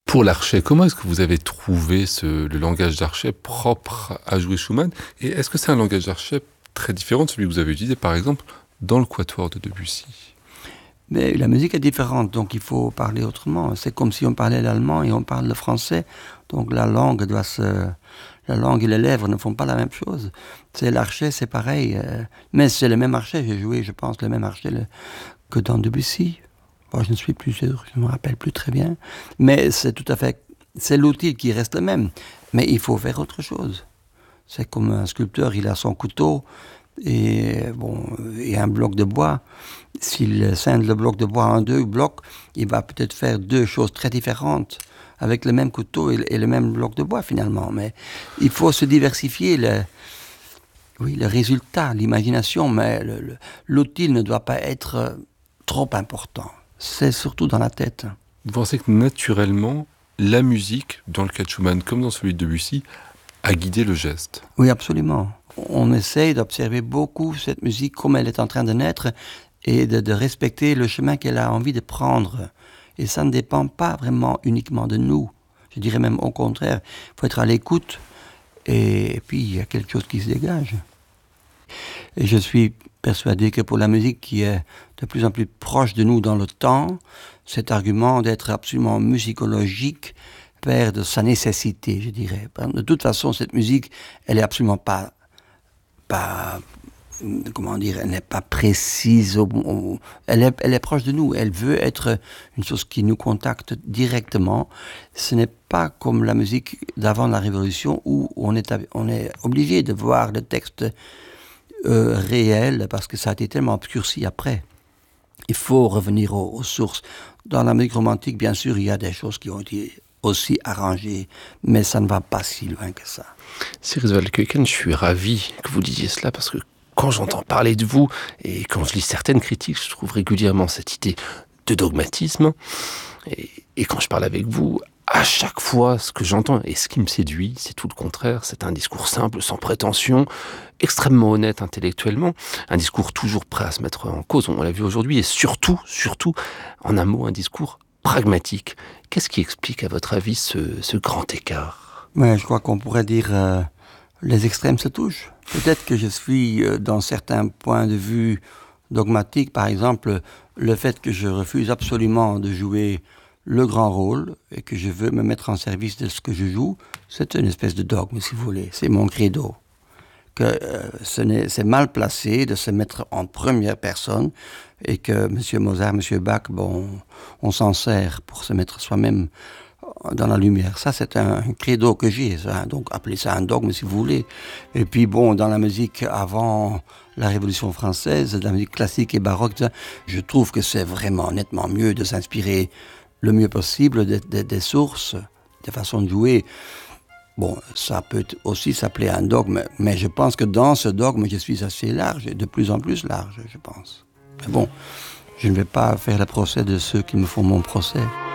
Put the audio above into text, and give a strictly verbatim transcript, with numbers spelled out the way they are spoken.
Pour l'archet, comment est-ce que vous avez trouvé ce, le langage d'archet propre à jouer Schumann? Et est-ce que c'est un langage d'archet très différent de celui que vous avez utilisé, par exemple, dans le quatuor de Debussy? Mais la musique est différente, donc il faut parler autrement. C'est comme si on parlait l'allemand et on parle le français. Donc la langue doit se... La langue et les lèvres ne font pas la même chose. C'est l'archet, c'est pareil. Euh, mais c'est le même archet. J'ai joué, je pense, le même archet le, que dans Debussy. Bon, je ne suis plus sûr, je ne me rappelle plus très bien. Mais c'est tout à fait... C'est l'outil qui reste le même. Mais il faut faire autre chose. C'est comme un sculpteur, il a son couteau et, bon, et un bloc de bois. S'il scinde le bloc de bois en deux blocs, il va peut-être faire deux choses très différentes avec le même couteau et, et le même bloc de bois finalement. Mais il faut se diversifier le, oui, le résultat, l'imagination, mais le, le, l'outil ne doit pas être trop important. C'est surtout dans la tête. Vous pensez que naturellement, la musique, dans le cas de Schumann comme dans celui de Debussy, a guidé le geste? Oui, absolument. On essaye d'observer beaucoup cette musique comme elle est en train de naître et de, de respecter le chemin qu'elle a envie de prendre. Et ça ne dépend pas vraiment uniquement de nous. Je dirais même au contraire, il faut être à l'écoute et, et puis il y a quelque chose qui se dégage. Et je suis persuadé que pour la musique qui est de plus en plus proche de nous dans le temps, cet argument d'être absolument musicologique perd sa nécessité, je dirais. De toute façon, cette musique, elle est absolument pas, pas comment dire, elle n'est pas précise, elle est, elle est proche de nous, elle veut être une chose qui nous contacte directement. Ce n'est pas comme la musique d'avant la Révolution où on est, on est obligé de voir le texte euh, réel parce que ça a été tellement obscurci après. Il faut revenir aux, aux sources. Dans la musique romantique, bien sûr, il y a des choses qui ont été aussi arrangées, mais ça ne va pas si loin que ça. Cyrus Valkeuken, je suis ravi que vous disiez cela parce que quand j'entends parler de vous et quand je lis certaines critiques, je trouve régulièrement cette idée de dogmatisme. Et, et quand je parle avec vous, à chaque fois, ce que j'entends et ce qui me séduit, c'est tout le contraire. C'est un discours simple, sans prétention, extrêmement honnête intellectuellement, un discours toujours prêt à se mettre en cause, on l'a vu aujourd'hui, et surtout, surtout, en un mot, un discours pragmatique. Qu'est-ce qui explique, à votre avis, ce, ce grand écart? Ouais, je crois qu'on pourrait dire euh, les extrêmes se touchent. Peut-être que je suis, euh, dans certains points de vue dogmatiques, par exemple, le fait que je refuse absolument de jouer le grand rôle et que je veux me mettre en service de ce que je joue, c'est une espèce de dogme, si vous voulez. C'est mon credo. Que euh, ce n'est, c'est mal placé de se mettre en première personne et que M. Mozart, M. Bach, bon, on s'en sert pour se mettre soi-même dans la lumière. Ça, c'est un credo que j'ai, ça. Donc appelez ça un dogme si vous voulez. Et puis bon, dans la musique avant la Révolution française, la musique classique et baroque, je trouve que c'est vraiment nettement mieux de s'inspirer le mieux possible des, des, des sources, des façons de jouer. Bon, ça peut aussi s'appeler un dogme, mais je pense que dans ce dogme, je suis assez large, et de plus en plus large, je pense. Mais bon, je ne vais pas faire le procès de ceux qui me font mon procès.